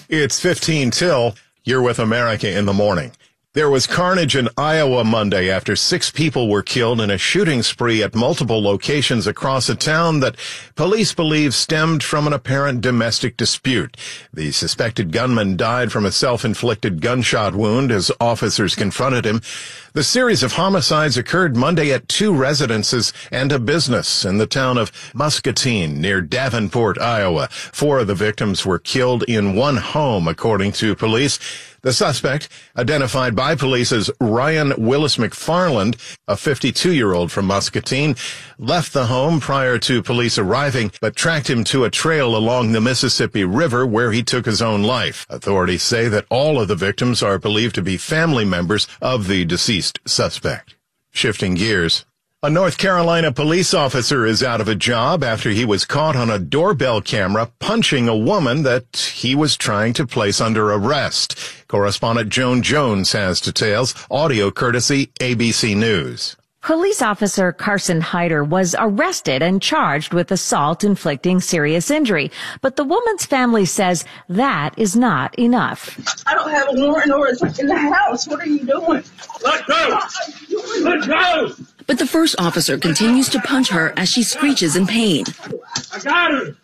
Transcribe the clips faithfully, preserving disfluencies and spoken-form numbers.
It's fifteen till. You're with America in the Morning. There was carnage in Iowa Monday after six people were killed in a shooting spree at multiple locations across a town that police believe stemmed from an apparent domestic dispute. The suspected gunman died from a self-inflicted gunshot wound as officers confronted him. The series of homicides occurred Monday at two residences and a business in the town of Muscatine near Davenport, Iowa. Four of the victims were killed in one home, according to police. The suspect, identified by police as Ryan Willis McFarland, a fifty-two-year-old from Muscatine, left the home prior to police arriving, but tracked him to a trail along the Mississippi River where he took his own life. Authorities say that all of the victims are believed to be family members of the deceased suspect. Shifting gears. A North Carolina police officer is out of a job after he was caught on a doorbell camera punching a woman that he was trying to place under arrest. Correspondent Joan Jones has details. Audio courtesy A B C News. Police officer Carson Hyder was arrested and charged with assault inflicting serious injury. But the woman's family says that is not enough. I don't have a warrant or it's in the house. What are you doing? Let go! Let go! But the first officer continues to punch her as she screeches in pain. I got her!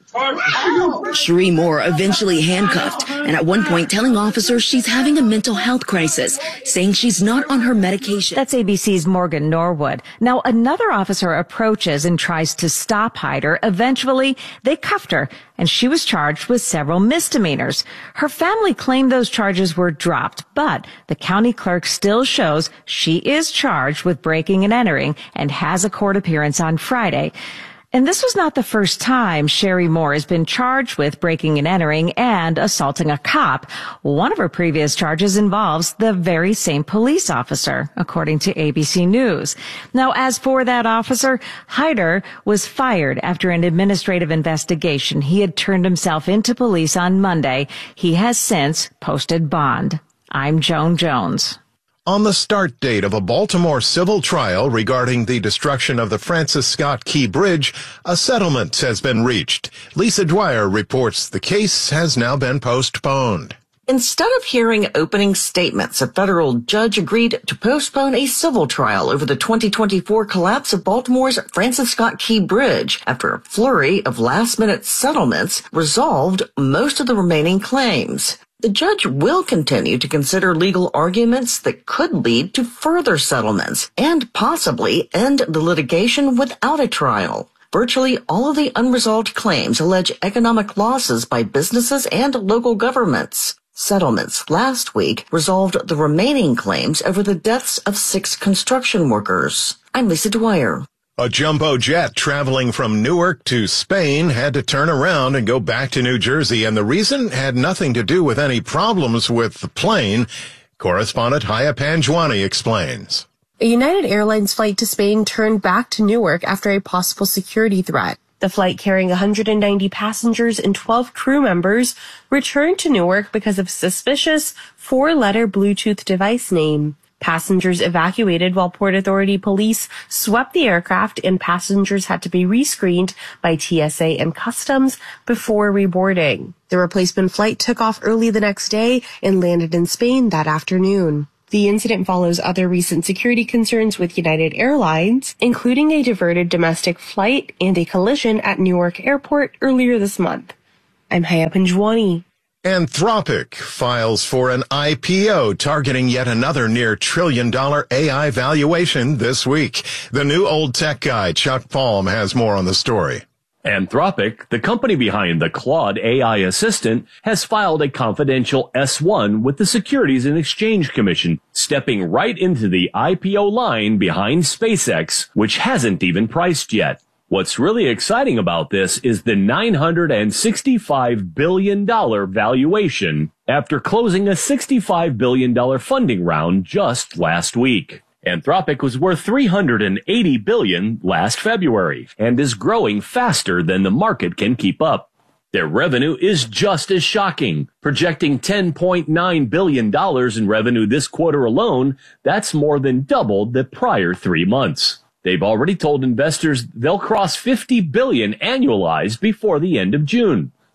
Cherie Moore eventually handcuffed and at one point telling officers she's having a mental health crisis, saying she's not on her medication. That's A B C's Morgan Norwood. Now another officer approaches and tries to stop Hyder. Eventually, they cuffed her and she was charged with several misdemeanors. Her family claimed those charges were dropped, but the county clerk still shows she is charged with breaking and entering and has a court appearance on Friday. And this was not the first time Cherie Moore has been charged with breaking and entering and assaulting a cop. One of her previous charges involves the very same police officer, according to A B C News. Now, as for that officer, Hyder was fired after an administrative investigation. He had turned himself into police on Monday. He has since posted bond. I'm Joan Jones. On the start date of a Baltimore civil trial regarding the destruction of the Francis Scott Key Bridge, a settlement has been reached. Lisa Dwyer reports the case has now been postponed. Instead of hearing opening statements, a federal judge agreed to postpone a civil trial over the twenty twenty-four collapse of Baltimore's Francis Scott Key Bridge after a flurry of last-minute settlements resolved most of the remaining claims. The judge will continue to consider legal arguments that could lead to further settlements and possibly end the litigation without a trial. Virtually all of the unresolved claims allege economic losses by businesses and local governments. Settlements last week resolved the remaining claims over the deaths of six construction workers. I'm Lisa Dwyer. A jumbo jet traveling from Newark to Spain had to turn around and go back to New Jersey, and the reason had nothing to do with any problems with the plane. Correspondent Haya Panjwani explains. A United Airlines flight to Spain turned back to Newark after a possible security threat. The flight carrying one hundred ninety passengers and twelve crew members returned to Newark because of suspicious four-letter Bluetooth device name. Passengers evacuated while Port Authority police swept the aircraft and passengers had to be rescreened by T S A and Customs before reboarding. The replacement flight took off early the next day and landed in Spain that afternoon. The incident follows other recent security concerns with United Airlines, including a diverted domestic flight and a collision at Newark Airport earlier this month. I'm Haya Panjwani. Anthropic files for an I P O targeting yet another near trillion-dollar A I valuation this week. The new old tech guy, Chuck Palm, has more on the story. Anthropic, the company behind the Claude A I assistant, has filed a confidential S one with the Securities and Exchange Commission, stepping right into the I P O line behind SpaceX, which hasn't even priced yet. What's really exciting about this is the nine hundred sixty-five billion dollars valuation after closing a sixty-five billion dollars funding round just last week. Anthropic was worth three hundred eighty billion dollars last February and is growing faster than the market can keep up. Their revenue is just as shocking, projecting ten point nine billion dollars in revenue this quarter alone. That's more than double the prior three months. They've already told investors they'll cross fifty billion dollars annualized before the end of June.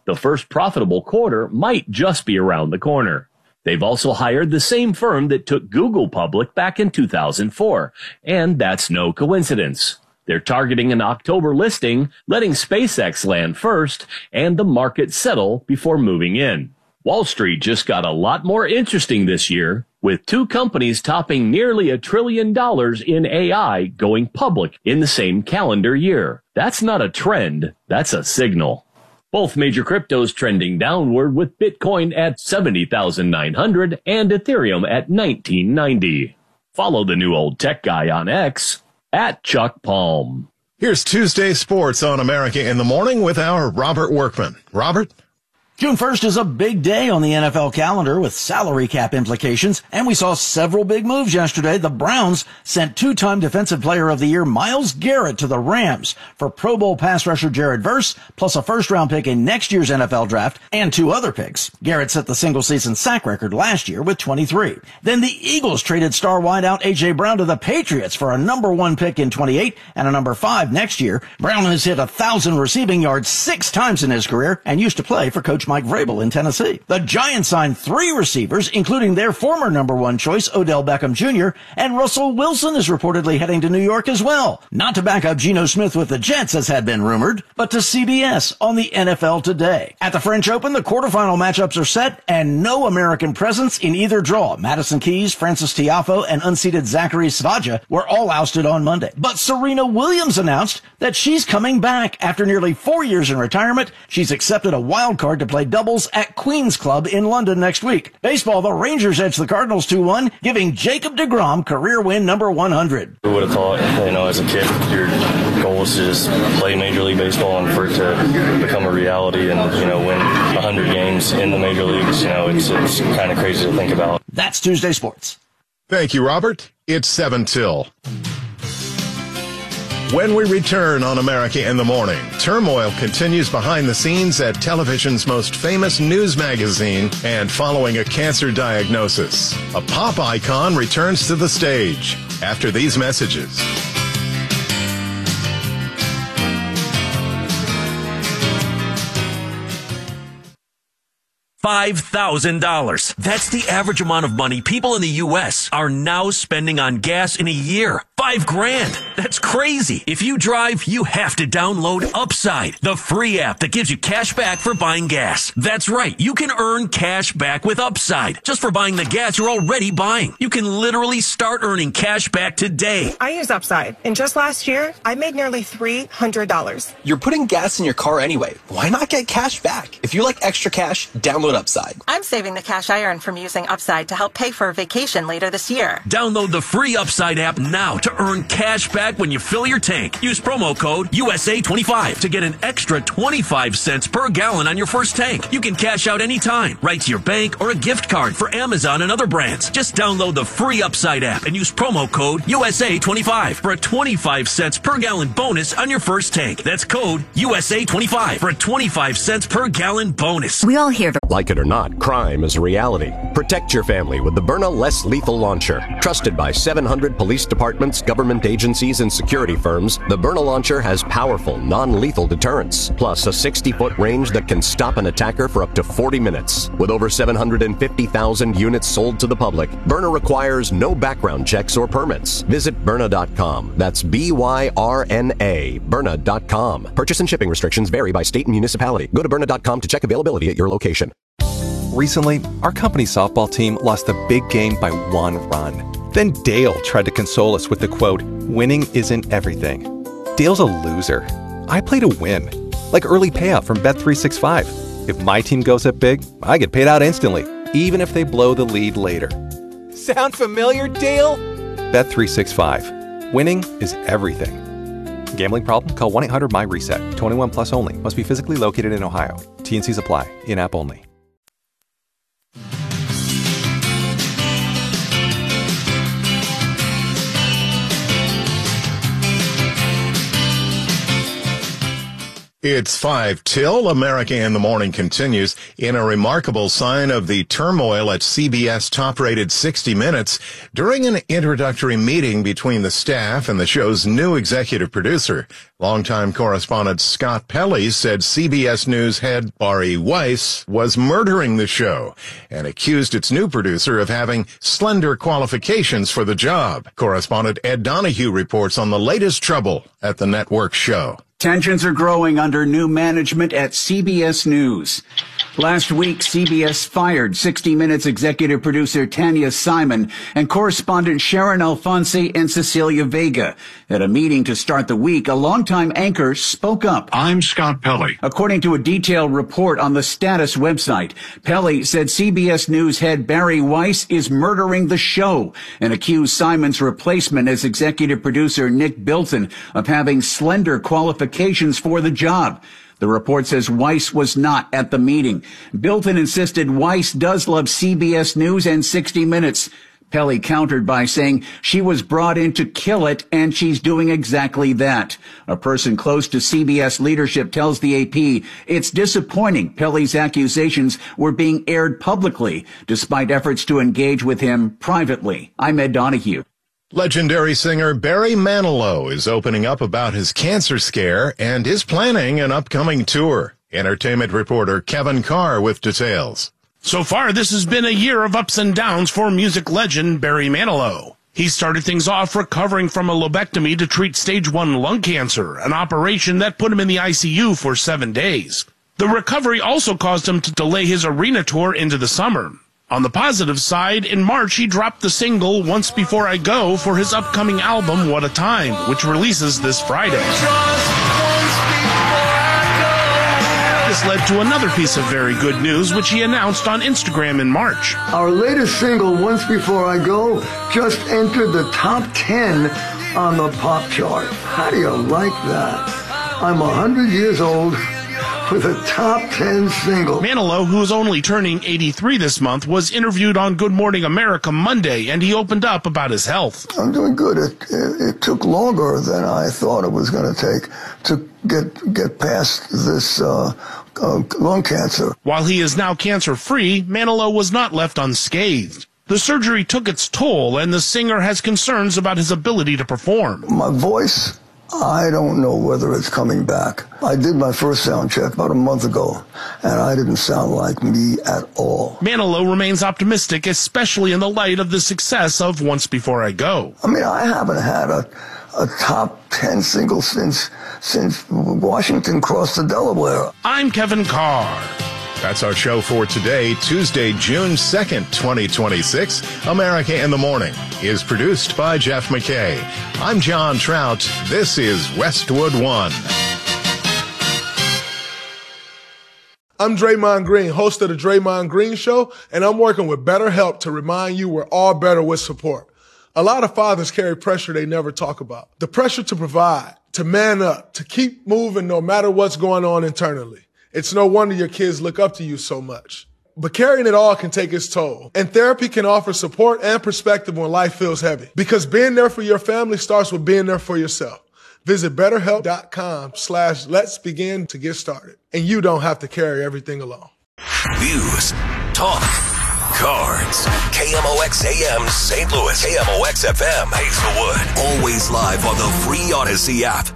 The first profitable quarter might just be around the corner. They've also hired the same firm that took Google public back in two thousand four, and that's no coincidence. They're targeting an October listing, letting SpaceX land first, and the market settle before moving in. Wall Street just got a lot more interesting this year, with two companies topping nearly a trillion dollars in A I going public in the same calendar year. That's not a trend, that's a signal. Both major cryptos trending downward, with Bitcoin at seventy thousand nine hundred and Ethereum at nineteen ninety. Follow the new old tech guy on X at Chuck Palm. Here's Tuesday Sports on America in the Morning with our Robert Workman. Robert? June first is a big day on the N F L calendar with salary cap implications, and we saw several big moves yesterday. The Browns sent two-time Defensive Player of the Year Myles Garrett to the Rams for Pro Bowl pass rusher Jared Verse, plus a first-round pick in next year's N F L draft, and two other picks. Garrett set the single-season sack record last year with twenty-three. Then the Eagles traded star wideout A J. Brown to the Patriots for a number one pick in twenty-eight and a number five next year. Brown has hit a thousand receiving yards six times in his career and used to play for Coach Mike Vrabel in Tennessee. The Giants signed three receivers, including their former number one choice, Odell Beckham Junior, and Russell Wilson is reportedly heading to New York as well. Not to back up Geno Smith with the Jets, as had been rumored, but to C B S on the N F L Today. At the French Open, the quarterfinal matchups are set, and no American presence in either draw. Madison Keys, Francis Tiafoe, and unseeded Zachary Svaja were all ousted on Monday. But Serena Williams announced that she's coming back. After nearly four years in retirement, she's accepted a wild card to play doubles at Queen's Club in London next week. Baseball, the Rangers edged the Cardinals two one, giving Jacob deGrom career win number one hundred. Who would have thought, you know, as a kid, your goal was to just play Major League Baseball and for it to become a reality and, you know, win one hundred games in the Major Leagues. You know, it's, it's kind of crazy to think about. That's Tuesday Sports. Thank you, Robert. It's seven till. When we return on America in the Morning, turmoil continues behind the scenes at television's most famous news magazine and following a cancer diagnosis. A pop icon returns to the stage after these messages. five thousand dollars. That's the average amount of money people in the U S are now spending on gas in a year. Five grand. That's crazy. If you drive, you have to download Upside, the free app that gives you cash back for buying gas. That's right. You can earn cash back with Upside just for buying the gas you're already buying. You can literally start earning cash back today. I use Upside, and just last year, I made nearly three hundred dollars. You're putting gas in your car anyway. Why not get cash back? If you like extra cash, download Upside. I'm saving the cash I earn from using Upside to help pay for a vacation later this year. Download the free Upside app now to earn cash back when you fill your tank. Use promo code U S A twenty-five to get an extra twenty-five cents per gallon on your first tank. You can cash out anytime, right to your bank or a gift card for Amazon and other brands. Just download the free Upside app and use promo code U S A twenty-five for a twenty-five cents per gallon bonus on your first tank. That's code U S A twenty-five for a twenty-five cents per gallon bonus. We all hear the... Like it or not, crime is a reality. Protect your family with the Byrna Less Lethal Launcher. Trusted by seven hundred police departments, government agencies, and security firms, the Byrna Launcher has powerful, non-lethal deterrence, plus a sixty-foot range that can stop an attacker for up to forty minutes. With over seven hundred fifty thousand units sold to the public, Byrna requires no background checks or permits. Visit Byrna dot com. That's B Y R N A, Byrna dot com. Purchase and shipping restrictions vary by state and municipality. Go to Byrna dot com to check availability at your location. Recently, our company's softball team lost a big game by one run. Then Dale tried to console us with the quote, "Winning isn't everything." Dale's a loser. I play to win. Like early payout from Bet three sixty-five. If my team goes up big, I get paid out instantly, even if they blow the lead later. Sound familiar, Dale? Bet three sixty-five. Winning is everything. Gambling problem? Call one eight hundred M Y reset. twenty-one plus only. Must be physically located in Ohio. T and Cs apply. In-app only. It's five till. America in the Morning continues. In a remarkable sign of the turmoil at C B S top-rated sixty minutes, during an introductory meeting between the staff and the show's new executive producer, longtime correspondent Scott Pelley said C B S News head Bari Weiss was murdering the show and accused its new producer of having slender qualifications for the job. Correspondent Ed Donahue reports on the latest trouble at the network show. Tensions are growing under new management at C B S News. Last week, C B S fired sixty minutes executive producer Tanya Simon and correspondent Sharon Alfonsi and Cecilia Vega. At a meeting to start the week, a longtime anchor spoke up. I'm Scott Pelley. According to a detailed report on the Status website, Pelley said C B S News head Bari Weiss is murdering the show and accused Simon's replacement as executive producer Nick Bilton of having slender qualifications for the job. The report says Weiss was not at the meeting. Bilton insisted Weiss does love C B S News and sixty minutes. Pelley countered by saying she was brought in to kill it, and she's doing exactly that. A person close to C B S leadership tells the A P it's disappointing Pelley's accusations were being aired publicly, despite efforts to engage with him privately. I'm Ed Donahue. Legendary singer Barry Manilow is opening up about his cancer scare and is planning an upcoming tour. Entertainment reporter Kevin Carr with details. So far, this has been a year of ups and downs for music legend Barry Manilow. He started things off recovering from a lobectomy to treat stage one lung cancer, an operation that put him in the I C U for seven days. The recovery also caused him to delay his arena tour into the summer. On the positive side, in March, he dropped the single Once Before I Go for his upcoming album, What a Time, which releases this Friday. This led to another piece of very good news, which he announced on Instagram in March. Our latest single, Once Before I Go, just entered the top ten on the pop chart. How do you like that? I'm one hundred years old with a top ten single. Manilow, who is only turning eighty-three this month, was interviewed on Good Morning America Monday, and he opened up about his health. I'm doing good. It, it, it took longer than I thought it was going to take to get get past this uh, uh, lung cancer. While he is now cancer-free, Manilow was not left unscathed. The surgery took its toll, and the singer has concerns about his ability to perform. My voice, I don't know whether it's coming back. I did my first sound check about a month ago, and I didn't sound like me at all. Manilow remains optimistic, especially in the light of the success of Once Before I Go. I mean, I haven't had a, a top ten single since, since Washington crossed the Delaware. I'm Kevin Carr. That's our show for today, Tuesday, June second, twenty twenty-six. America in the Morning is produced by Jeff McKay. I'm John Trout. This is Westwood One. I'm Draymond Green, host of the Draymond Green Show, and I'm working with BetterHelp to remind you we're all better with support. A lot of fathers carry pressure they never talk about. The pressure to provide, to man up, to keep moving no matter what's going on internally. It's no wonder your kids look up to you so much. But carrying it all can take its toll. And therapy can offer support and perspective when life feels heavy. Because being there for your family starts with being there for yourself. Visit BetterHelp.com slash let's begin to get started. And you don't have to carry everything alone. News, talk, cards. K M O X A M Saint Louis. K M O X F M Hazelwood. Always live on the free Odyssey app.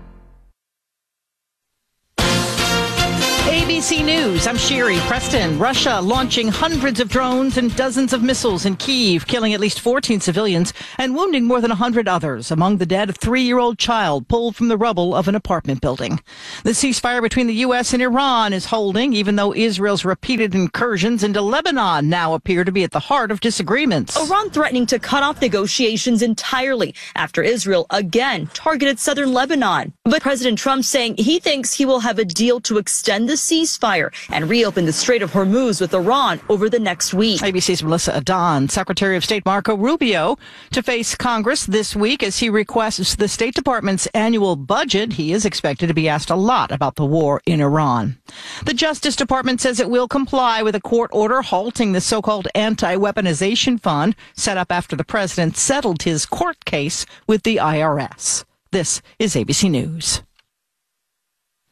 A B C News, I'm Sherry Preston. Russia launching hundreds of drones and dozens of missiles in Kyiv, killing at least fourteen civilians and wounding more than one hundred others. Among the dead, a three-year-old child pulled from the rubble of an apartment building. The ceasefire between the U S and Iran is holding, even though Israel's repeated incursions into Lebanon now appear to be at the heart of disagreements. Iran threatening to cut off negotiations entirely after Israel again targeted southern Lebanon. But President Trump saying he thinks he will have a deal to extend the ceasefire and reopen the Strait of Hormuz with Iran over the next week. A B C's Melissa Adon, Secretary of State Marco Rubio, to face Congress this week as he requests the State Department's annual budget. He is expected to be asked a lot about the war in Iran. The Justice Department says it will comply with a court order halting the so-called anti-weaponization fund set up after the president settled his court case with the I R S. This is A B C News.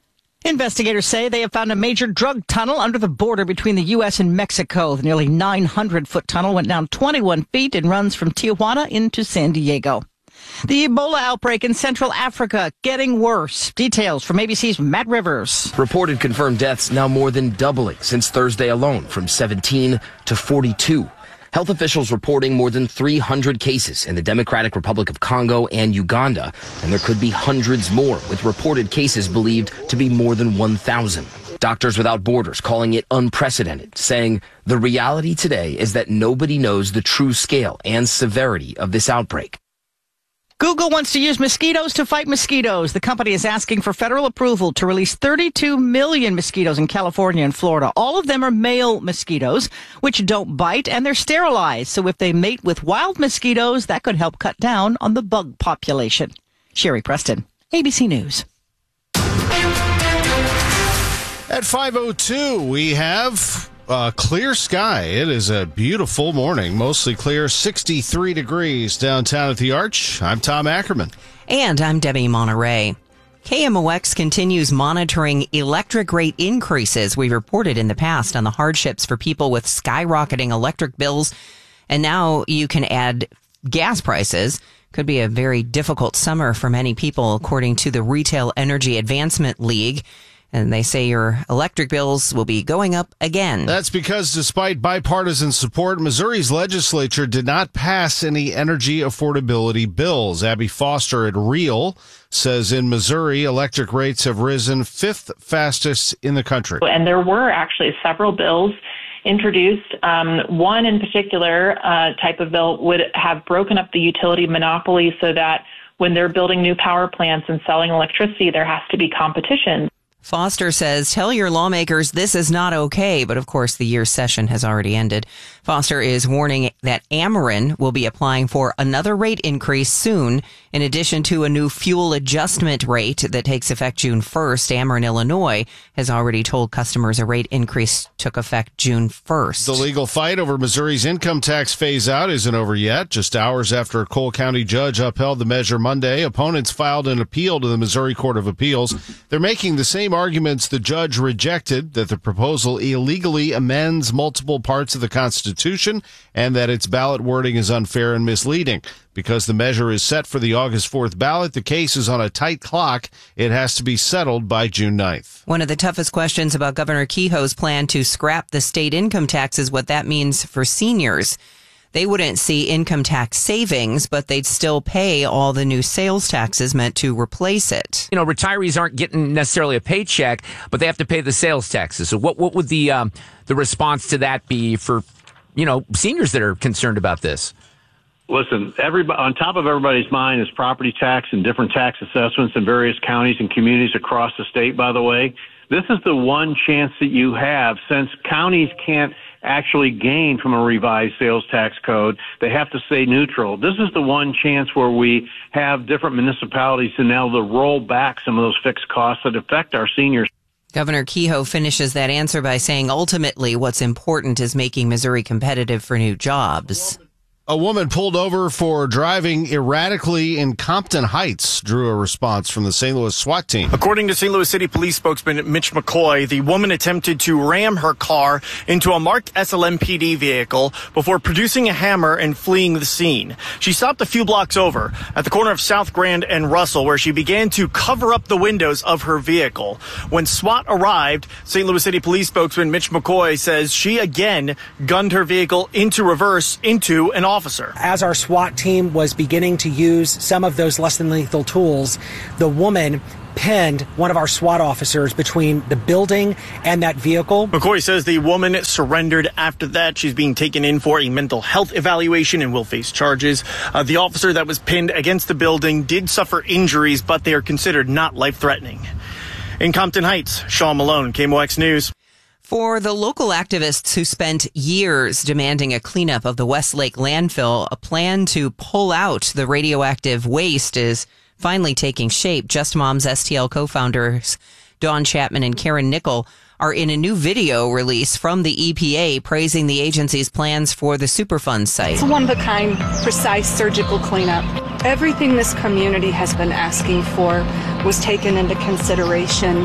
Investigators say they have found a major drug tunnel under the border between the U S and Mexico. The nearly nine hundred foot tunnel went down twenty-one feet and runs from Tijuana into San Diego. The Ebola outbreak in Central Africa getting worse. Details from A B C's Matt Rivers. Reported confirmed deaths now more than doubling since Thursday alone, from seventeen to forty-two. Health officials reporting more than three hundred cases in the Democratic Republic of Congo and Uganda, and there could be hundreds more, with reported cases believed to be more than one thousand. Doctors Without Borders calling it unprecedented, saying the reality today is that nobody knows the true scale and severity of this outbreak. Google wants to use mosquitoes to fight mosquitoes. The company is asking for federal approval to release thirty-two million mosquitoes in California and Florida. All of them are male mosquitoes, which don't bite, and they're sterilized. So if they mate with wild mosquitoes, that could help cut down on the bug population. Sherry Preston, A B C News. At five oh two, we have uh, clear sky. It is a beautiful morning, mostly clear, sixty-three degrees downtown at the Arch. I'm Tom Ackerman. And I'm Debbie Monterey. K M O X continues monitoring electric rate increases we reported in the past on the hardships for people with skyrocketing electric bills. And now you can add gas prices. Could be a very difficult summer for many people, according to the Retail Energy Advancement League. And they say your electric bills will be going up again. That's because despite bipartisan support, Missouri's legislature did not pass any energy affordability bills. Abby Foster at REAL says in Missouri, electric rates have risen fifth fastest in the country. And there were actually several bills introduced. Um, one in particular uh, type of bill would have broken up the utility monopoly so that when they're building new power plants and selling electricity, there has to be competition. Foster says, tell your lawmakers this is not okay. But of course, the year's session has already ended. Foster is warning that Ameren will be applying for another rate increase soon. In addition to a new fuel adjustment rate that takes effect June first, Ameren, Illinois has already told customers a rate increase took effect June first. The legal fight over Missouri's income tax phase out isn't over yet. Just hours after a Cole County judge upheld the measure Monday, opponents filed an appeal to the Missouri Court of Appeals. They're making the same arguments the judge rejected, that the proposal illegally amends multiple parts of the Constitution and that its ballot wording is unfair and misleading. Because the measure is set for the August fourth ballot, the case is on a tight clock. It has to be settled by June ninth. One of the toughest questions about Governor Kehoe's plan to scrap the state income tax is what that means for seniors. They wouldn't see income tax savings, but they'd still pay all the new sales taxes meant to replace it. You know, retirees aren't getting necessarily a paycheck, but they have to pay the sales taxes. So what what would the um, the response to that be for, you know, seniors that are concerned about this? Listen, everybody, on top of everybody's mind is property tax and different tax assessments in various counties and communities across the state, by the way. This is the one chance that you have, since counties can't actually gain from a revised sales tax code. They have to stay neutral. This is the one chance where we have different municipalities to now to roll back some of those fixed costs that affect our seniors. Governor Kehoe finishes that answer by saying ultimately what's important is making Missouri competitive for new jobs. A woman pulled over for driving erratically in Compton Heights drew a response from the Saint Louis SWAT team. According to Saint Louis City Police spokesman Mitch McCoy, the woman attempted to ram her car into a marked S L M P D vehicle before producing a hammer and fleeing the scene. She stopped a few blocks over at the corner of South Grand and Russell, where she began to cover up the windows of her vehicle. When SWAT arrived, Saint Louis City Police spokesman Mitch McCoy says she again gunned her vehicle into reverse into an officer. As our SWAT team was beginning to use some of those less than lethal tools, the woman pinned one of our SWAT officers between the building and that vehicle. McCoy says the woman surrendered after that. She's being taken in for a mental health evaluation and will face charges. Uh, the officer that was pinned against the building did suffer injuries, but they are considered not life-threatening. In Compton Heights, Sean Malone, K M O X News. For the local activists who spent years demanding a cleanup of the Westlake landfill, a plan to pull out the radioactive waste is finally taking shape. Just Moms S T L co-founders Dawn Chapman and Karen Nickel are in a new video release from the E P A praising the agency's plans for the Superfund site. It's a one-of-a-kind, precise surgical cleanup. Everything this community has been asking for was taken into consideration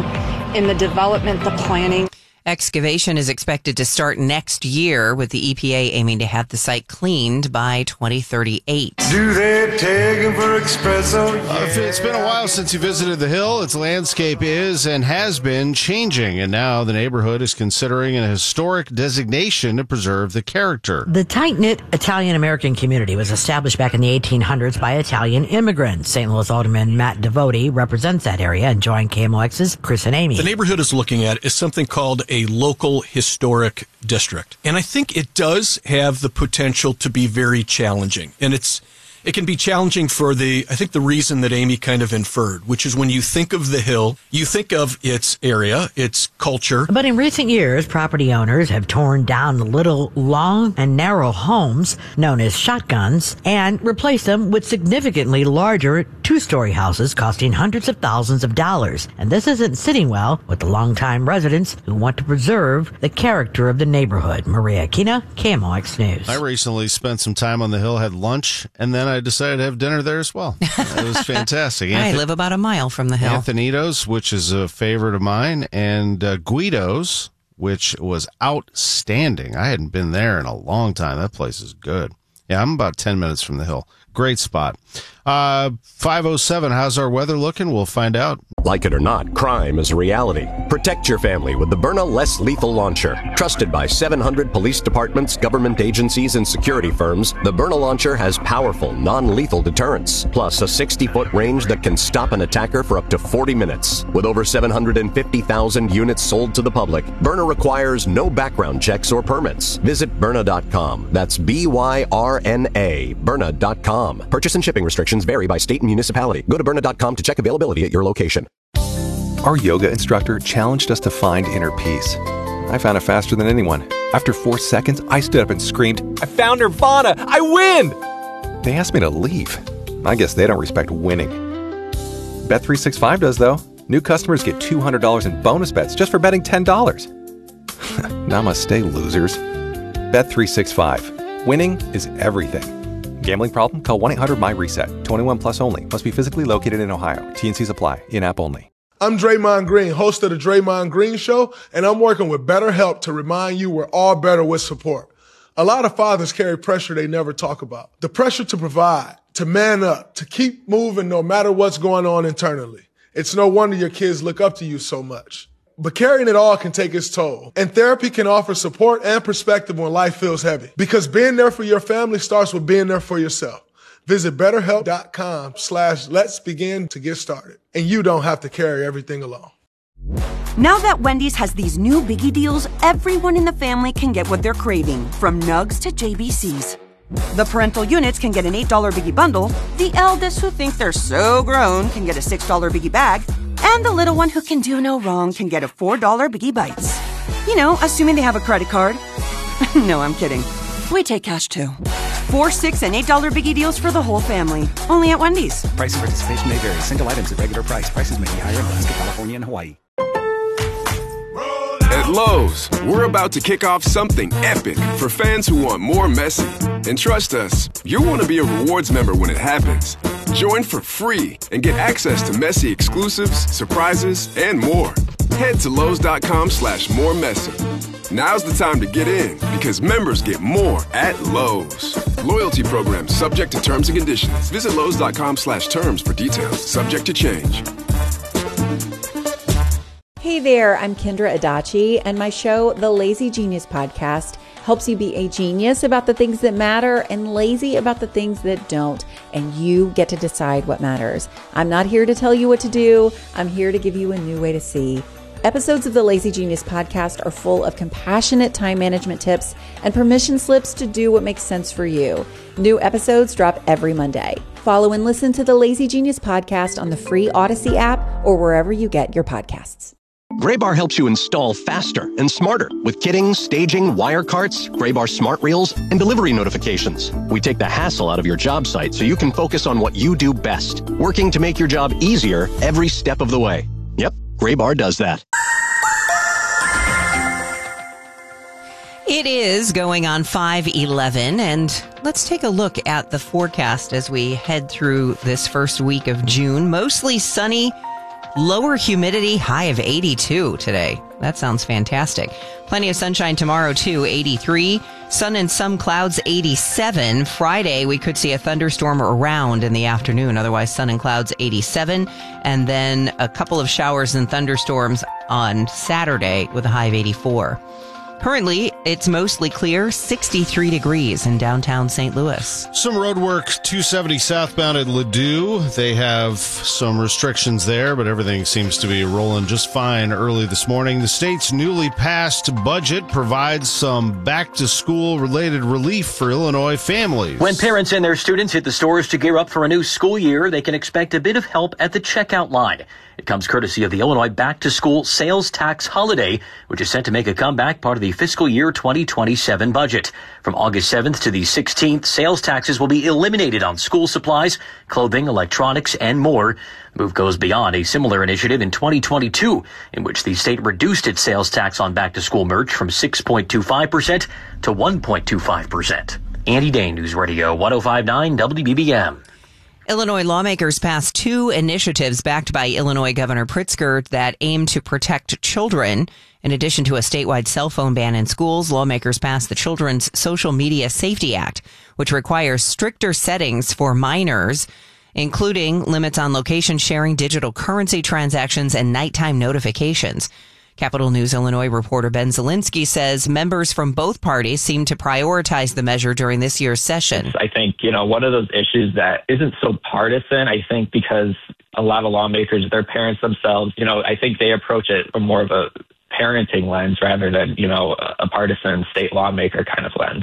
in the development, the planning. Excavation is expected to start next year, with the E P A aiming to have the site cleaned by twenty thirty-eight. Do they take him for espresso? Yeah. Uh, it's been a while since you visited the Hill. Its landscape is and has been changing, and now the neighborhood is considering an historic designation to preserve the character. The tight-knit Italian-American community was established back in the eighteen hundreds by Italian immigrants. Saint Louis Alderman Matt Devote represents that area and joined K M O X's Chris and Amy. The neighborhood is looking at is something called a local historic district. And I think it does have the potential to be very challenging. And it's it can be challenging for the, I think the reason that Amy kind of inferred, which is when you think of the Hill, you think of its area, its culture. But in recent years, property owners have torn down little long and narrow homes known as shotguns and replaced them with significantly larger two-story houses costing hundreds of thousands of dollars. And this isn't sitting well with the longtime residents who want to preserve the character of the neighborhood. Maria Aquina, K M O X News. I recently spent some time on the Hill, had lunch, and then I decided to have dinner there as well. It was fantastic. I live about a mile from the Hill. Anthonitos, which is a favorite of mine, and uh, Guido's, which was outstanding. I hadn't been there in a long time. That place is good. Yeah, I'm about ten minutes from the Hill. Great spot. Uh, five oh seven, how's our weather looking? We'll find out. Like it or not, crime is a reality. Protect your family with the Byrna Less Lethal Launcher. Trusted by seven hundred police departments, government agencies, and security firms, the Byrna Launcher has powerful, non-lethal deterrence, plus a sixty-foot range that can stop an attacker for up to forty minutes. With over seven hundred fifty thousand units sold to the public, Byrna requires no background checks or permits. Visit Byrna dot com. That's B Y R N A, Byrna dot com. Purchase and shipping restrictions vary by state and municipality. Go to Byrna dot com to check availability at your location. Our yoga instructor challenged us to find inner peace. I found it faster than anyone. After four seconds, I stood up and screamed, I found Nirvana! I win! They asked me to leave. I guess they don't respect winning. Bet three sixty-five does, though. New customers get two hundred dollars in bonus bets just for betting ten dollars. Namaste, losers. Bet three sixty-five. Winning is everything. Gambling problem? Call one eight hundred my reset. twenty-one plus only. Must be physically located in Ohio. T and Cs apply. In-app only. I'm Draymond Green, host of the Draymond Green Show, and I'm working with BetterHelp to remind you we're all better with support. A lot of fathers carry pressure they never talk about. The pressure to provide, to man up, to keep moving no matter what's going on internally. It's no wonder your kids look up to you so much. But carrying it all can take its toll. And therapy can offer support and perspective when life feels heavy. Because being there for your family starts with being there for yourself. Visit BetterHelp.com slash let's begin to get started. And you don't have to carry everything alone. Now that Wendy's has these new Biggie deals, everyone in the family can get what they're craving, from nugs to J B Cs. The parental units can get an eight dollar Biggie bundle, the eldest who think they're so grown can get a six dollar Biggie bag, and the little one who can do no wrong can get a four dollar Biggie Bites. You know, assuming they have a credit card. No, I'm kidding. We take cash too. Four, six, and eight dollar Biggie deals for the whole family. Only at Wendy's. Price and participation may vary. Single items at regular price. Prices may be higher in Alaska, California, and Hawaii. At Lowe's, we're about to kick off something epic for fans who want more Messi. And trust us, you'll want to be a rewards member when it happens. Join for free and get access to Messi exclusives, surprises, and more. Head to Lowe's.com slash more Messi. Now's the time to get in because members get more at Lowe's. Loyalty program subject to terms and conditions. Visit Lowe's.com slash terms for details. Subject to change. Hey there, I'm Kendra Adachi, and my show, The Lazy Genius Podcast, helps you be a genius about the things that matter and lazy about the things that don't, and you get to decide what matters. I'm not here to tell you what to do. I'm here to give you a new way to see. Episodes of the Lazy Genius Podcast are full of compassionate time management tips and permission slips to do what makes sense for you. New episodes drop every Monday. Follow and listen to the Lazy Genius Podcast on the free Odyssey app or wherever you get your podcasts. Graybar helps you install faster and smarter with kitting, staging, wire carts, Graybar smart reels, and delivery notifications. We take the hassle out of your job site so you can focus on what you do best, working to make your job easier every step of the way. Yep, Graybar does that. It is going on five eleven, and let's take a look at the forecast as we head through this first week of June. Mostly sunny. Lower humidity, high of eighty-two today. That sounds fantastic. Plenty of sunshine tomorrow, too, eighty-three. Sun and some clouds, eighty-seven. Friday, we could see a thunderstorm around in the afternoon. Otherwise, sun and clouds, eighty-seven. And then a couple of showers and thunderstorms on Saturday with a high of eighty-four. Currently, it's mostly clear, sixty-three degrees in downtown Saint Louis. Some road work, two seventy southbound at Ladue. They have some restrictions there, but everything seems to be rolling just fine early this morning. The state's newly passed budget provides some back-to-school related relief for Illinois families. When parents and their students hit the stores to gear up for a new school year, they can expect a bit of help at the checkout line. It comes courtesy of the Illinois Back-to-School Sales Tax Holiday, which is set to make a comeback part of the fiscal year twenty twenty-seven budget. From August seventh to the sixteenth, sales taxes will be eliminated on school supplies, clothing, electronics, and more. The move goes beyond a similar initiative in twenty twenty-two, in which the state reduced its sales tax on back-to-school merch from six point two five percent to one point two five percent. Andy Dane, News Radio one oh five point nine W B B M. Illinois lawmakers passed two initiatives backed by Illinois Governor Pritzker that aim to protect children. In addition to a statewide cell phone ban in schools, lawmakers passed the Children's Social Media Safety Act, which requires stricter settings for minors, including limits on location sharing, digital currency transactions, and nighttime notifications. Capitol News Illinois reporter Ben Zielinski says members from both parties seem to prioritize the measure during this year's session. I think, you know, one of those issues that isn't so partisan, I think because a lot of lawmakers, they're parents themselves, you know, I think they approach it from more of a parenting lens rather than, you know, a partisan state lawmaker kind of lens.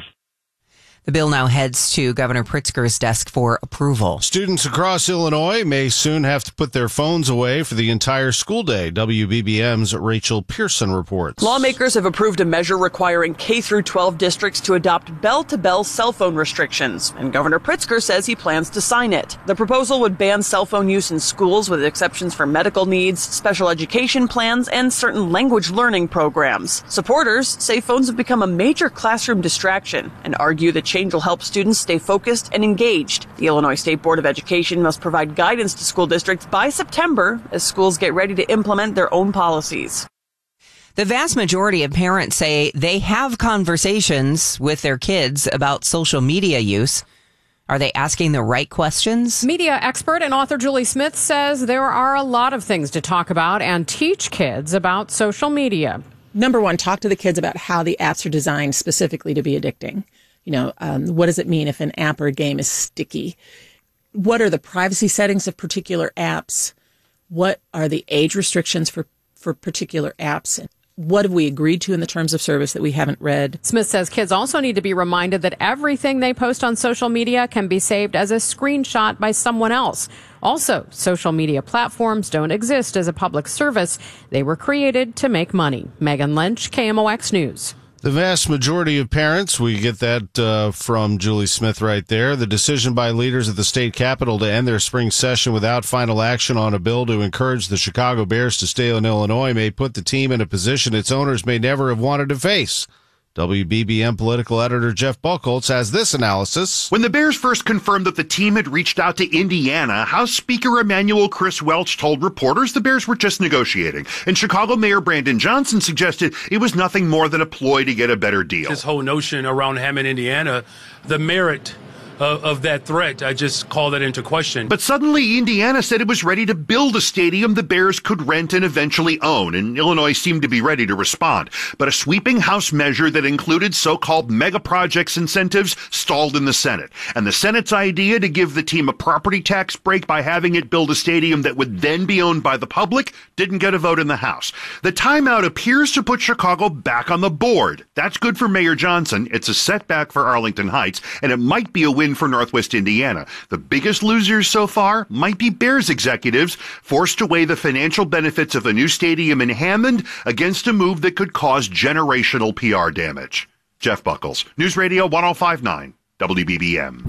The bill now heads to Governor Pritzker's desk for approval. Students across Illinois may soon have to put their phones away for the entire school day. W B B M's Rachel Pearson reports. Lawmakers have approved a measure requiring K through twelve districts to adopt bell-to-bell cell phone restrictions, and Governor Pritzker says he plans to sign it. The proposal would ban cell phone use in schools with exceptions for medical needs, special education plans, and certain language learning programs. Supporters say phones have become a major classroom distraction and argue that change will help students stay focused and engaged. The Illinois State Board of Education must provide guidance to school districts by September as schools get ready to implement their own policies. The vast majority of parents say they have conversations with their kids about social media use. Are they asking the right questions? Media expert and author Julie Smith says there are a lot of things to talk about and teach kids about social media. Number one, talk to the kids about how the apps are designed specifically to be addicting. You know, um, what does it mean if an app or a game is sticky? What are the privacy settings of particular apps? What are the age restrictions for, for particular apps? And what have we agreed to in the terms of service that we haven't read? Smith says kids also need to be reminded that everything they post on social media can be saved as a screenshot by someone else. Also, social media platforms don't exist as a public service. They were created to make money. Megan Lynch, K M O X News. The vast majority of parents, we get that uh, from Julie Smith right there. The decision by leaders at the state capitol to end their spring session without final action on a bill to encourage the Chicago Bears to stay in Illinois may put the team in a position its owners may never have wanted to face. W B B M political editor Jeff Buchholz has this analysis. When the Bears first confirmed that the team had reached out to Indiana, House Speaker Emanuel Chris Welch told reporters the Bears were just negotiating. And Chicago Mayor Brandon Johnson suggested it was nothing more than a ploy to get a better deal. This whole notion around Hammond, Indiana, the merit Of, of that threat, I just call that into question. But suddenly, Indiana said it was ready to build a stadium the Bears could rent and eventually own, and Illinois seemed to be ready to respond. But a sweeping House measure that included so-called mega projects incentives stalled in the Senate. And the Senate's idea to give the team a property tax break by having it build a stadium that would then be owned by the public didn't get a vote in the House. The timeout appears to put Chicago back on the board. That's good for Mayor Johnson. It's a setback for Arlington Heights, and it might be a win for Northwest Indiana. The biggest losers so far might be Bears executives forced to weigh the financial benefits of a new stadium in Hammond against a move that could cause generational P R damage. Jeff Buchholz, News Radio one oh five point nine, W B B M.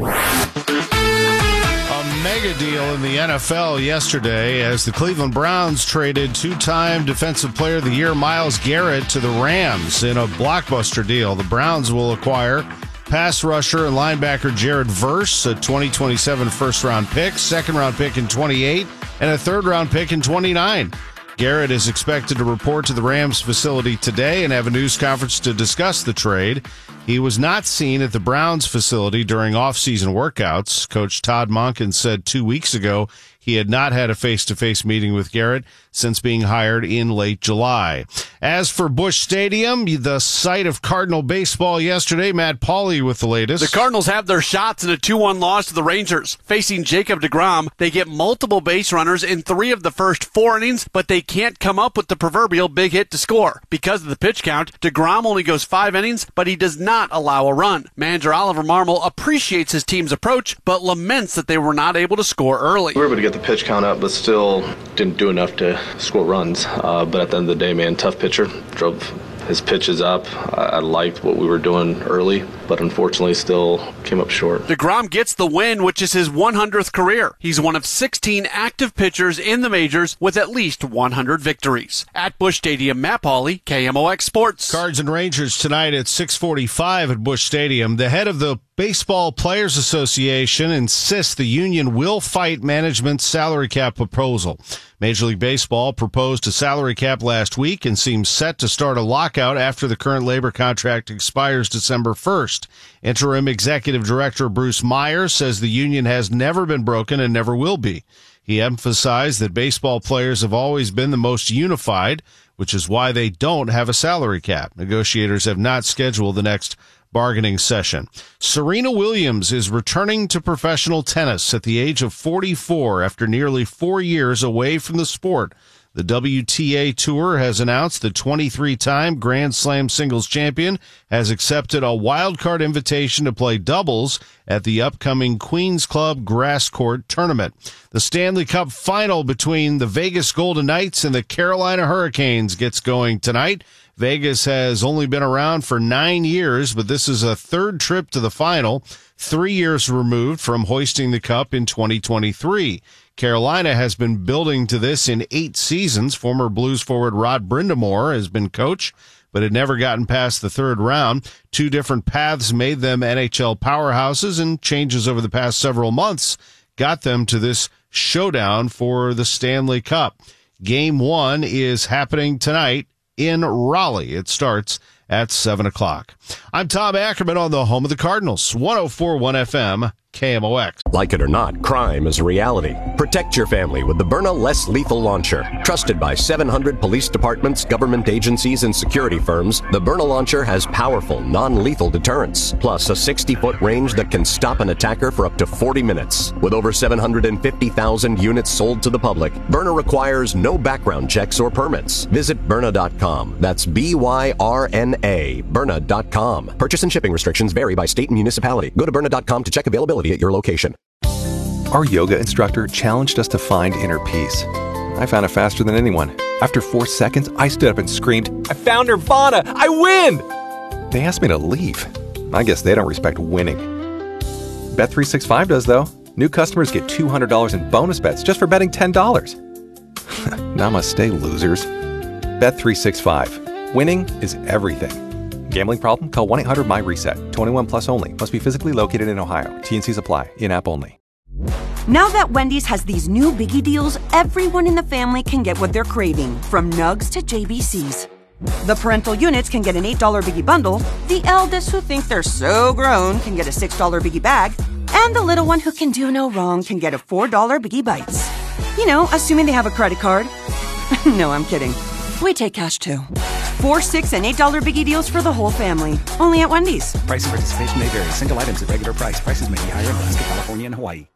A mega deal in the N F L yesterday as the Cleveland Browns traded two-time Defensive Player of the Year Myles Garrett to the Rams in a blockbuster deal. The Browns will acquire pass rusher and linebacker Jared Verse, a twenty twenty-seven first-round pick, second-round pick in twenty-eight, and a third-round pick in twenty-nine. Garrett is expected to report to the Rams facility today and have a news conference to discuss the trade. He was not seen at the Browns facility during off-season workouts. Coach Todd Monken said two weeks ago he had not had a face-to-face meeting with Garrett since being hired in late July. As for Busch Stadium, the site of Cardinal baseball yesterday, Matt Pauley with the latest. The Cardinals have their shots in a two one loss to the Rangers. Facing Jacob deGrom, they get multiple base runners in three of the first four innings, but they can't come up with the proverbial big hit to score. Because of the pitch count, deGrom only goes five innings, but he does not allow a run. Manager Oliver Marmol appreciates his team's approach, but laments that they were not able to score early. We were able to get the pitch count up, but still didn't do enough to score runs. Uh, but at the end of the day, man, tough pitcher. Drove his pitches up. I, I liked what we were doing early, but unfortunately still came up short. deGrom gets the win, which is his one hundredth career. He's one of sixteen active pitchers in the majors with at least one hundred victories. At Busch Stadium, Matt Pauley, K M O X Sports. Cards and Rangers tonight at six forty-five at Busch Stadium. The head of the Baseball Players Association insists the union will fight management's salary cap proposal. Major League Baseball proposed a salary cap last week and seems set to start a lockout after the current labor contract expires December first. Interim Executive Director Bruce Myers says the union has never been broken and never will be. He emphasized that baseball players have always been the most unified, which is why they don't have a salary cap. Negotiators have not scheduled the next bargaining session. Serena Williams is returning to professional tennis at the age of forty-four after nearly four years away from the sport. The W T A Tour has announced the twenty-three-time Grand Slam singles champion has accepted a wildcard invitation to play doubles at the upcoming Queens Club Grass Court Tournament. The Stanley Cup final between the Vegas Golden Knights and the Carolina Hurricanes gets going tonight. Vegas has only been around for nine years, but this is a third trip to the final, three years removed from hoisting the cup in twenty twenty-three. Carolina has been building to this in eight seasons. Former Blues forward Rod Brind'Amour has been coach, but had never gotten past the third round. Two different paths made them N H L powerhouses, and changes over the past several months got them to this showdown for the Stanley Cup. Game one is happening tonight in Raleigh. It starts at seven o'clock. I'm Tom Ackerman on the home of the Cardinals, one oh four point one F M, K M O X. Like it or not, crime is a reality. Protect your family with the Byrna Less Lethal Launcher. Trusted by seven hundred police departments, government agencies, and security firms, the Byrna Launcher has powerful, non-lethal deterrence, plus a sixty-foot range that can stop an attacker for up to forty minutes. With over seven hundred fifty thousand units sold to the public, Byrna requires no background checks or permits. Visit Byrna dot com. That's B Y R N A, Byrna dot com. Purchase and shipping restrictions vary by state and municipality. Go to Byrna dot com to check availability at your location. Our yoga instructor challenged us to find inner peace. I found it faster than anyone. After four seconds, I stood up and screamed, "I found Nirvana! I win!" They asked me to leave. I guess they don't respect winning. Bet three sixty-five does, though. New customers get two hundred dollars in bonus bets just for betting ten dollars. Namaste, losers. Bet three sixty-five. Winning is everything. Gambling problem? Call one eight hundred my reset. twenty-one plus only. Must be physically located in Ohio. T and C's apply. In-app only. Now that Wendy's has these new biggie deals, everyone in the family can get what they're craving, from nugs to J B Cs. The parental units can get an eight dollar biggie bundle, the eldest who think they're so grown can get a six dollar biggie bag, and the little one who can do no wrong can get a four dollar biggie bites. You know, assuming they have a credit card. No, I'm kidding. We take cash too. Four, six, and eight dollar biggie deals for the whole family. Only at Wendy's. Price and participation may vary. Single items at regular price. Prices may be higher in Alaska, California, and Hawaii.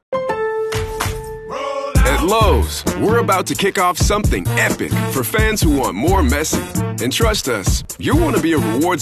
At Lowe's, we're about to kick off something epic for fans who want more messy. And trust us, you want to be a rewards